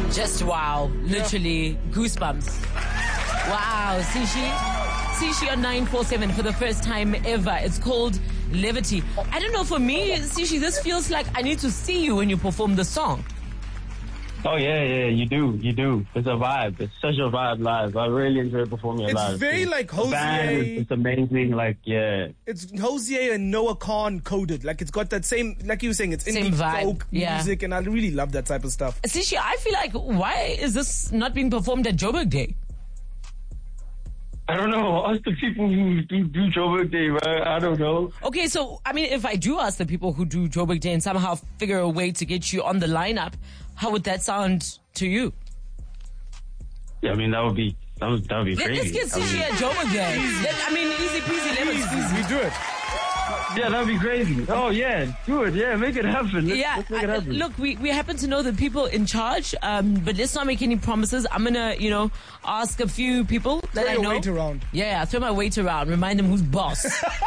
Just wow. Literally goosebumps. Wow. Sishi on 947 for the first time ever. It's called Levity. I don't know, for me, Sishi, this feels like I need to see you when you perform the song. Oh, yeah, you do. It's a vibe. It's such a vibe live. I really enjoy performing live. It's very like Hosier. It's amazing, like, yeah. It's Hosier and Noah Khan coded. Like, it's got that same, like you were saying, it's indie folk music, and I really love that type of stuff. Sishi, I feel like, why is this not being performed at Joburg Day? I don't know. Ask the people who do Joburg Day, right? I don't know. Okay, so, I mean, if I do ask the people who do Joburg Day and somehow figure a way to get you on the lineup, how would that sound to you? Yeah, I mean, that would be crazy. Let's get Sishi at Joburg Day. I mean, easy peasy, lemon squeezy. We do it. Yeah, that'd be crazy. Oh, yeah, do it. Yeah, make it happen. Let's make it happen. Look, we happen to know the people in charge, but let's not make any promises. I'm gonna, ask a few people that I know. Throw your weight around. Yeah, throw my weight around. Remind them who's boss.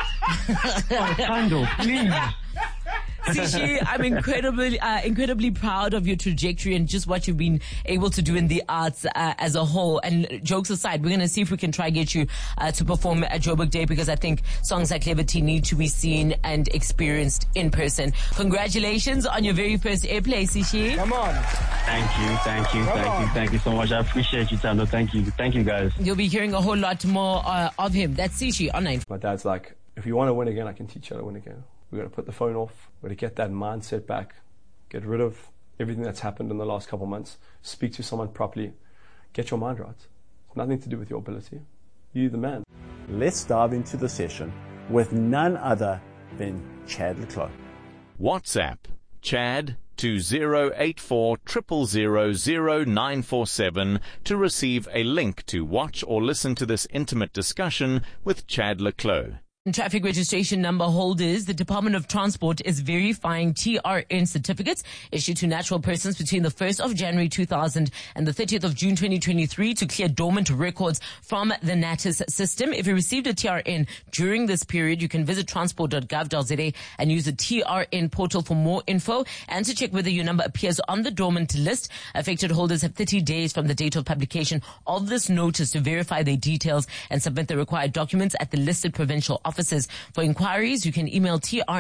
Handle, please. Sishi, I'm incredibly proud of your trajectory and just what you've been able to do in the arts as a whole. And jokes aside, we're going to see if we can try get you to perform at Joburg Day, because I think songs like Levity need to be seen and experienced in person. Congratulations on your very first airplay, Sishi. Come on. Thank you so much. I appreciate you, Tando. Thank you, guys. You'll be hearing a whole lot more of him. That's Sishi on 9. My dad's like, if you want to win again, I can teach you how to win again. We've got to put the phone off. We've got to get that mindset back. Get rid of everything that's happened in the last couple of months. Speak to someone properly. Get your mind right. It's nothing to do with your ability. You're the man. Let's dive into the session with none other than Chad le Clos. WhatsApp Chad 2084 000 947 to receive a link to watch or listen to this intimate discussion with Chad le Clos. Traffic registration number holders, the Department of Transport is verifying TRN certificates issued to natural persons between the 1st of January 2000 and the 30th of June 2023 to clear dormant records from the NATIS system. If you received a TRN during this period, you can visit transport.gov.za and use the TRN portal for more info and to check whether your number appears on the dormant list. Affected holders have 30 days from the date of publication of this notice to verify their details and submit the required documents at the listed provincial offices. For inquiries, you can email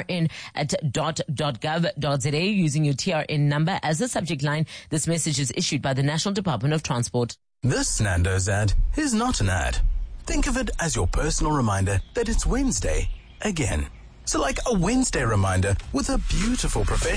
trn@dot.gov.za using your TRN number as the subject line. This message is issued by the National Department of Transport. This Nando's ad is not an ad. Think of it as your personal reminder that it's Wednesday again. So like a Wednesday reminder with a beautiful professional